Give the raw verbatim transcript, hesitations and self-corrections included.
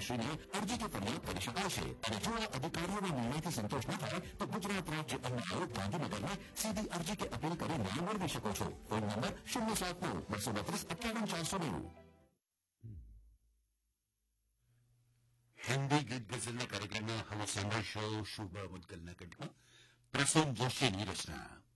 શ્રીને અરજી કે ફરિયાદ કરી શકાશે અને જો આ અધિકારીઓના નિર્ણયથી સંતોષ ન થાય તો ગુજરાત રાજ્ય અન્ન આયોગ ગાંધીનગરને સીધી અરજી કે અપીલ કરી ન્યાય મેળવી શકો છો. ફોન નંબર શૂન્ય સાત નવ બસો બત્રીસ અઠ્યાવન ચારસો નેવું. हिंदी गीत गजलના કાર્યક્રમમાં હવે સાંભળશો શુભ મુદગલના કંઠમાં પ્રસન્ન જોશીની રચના.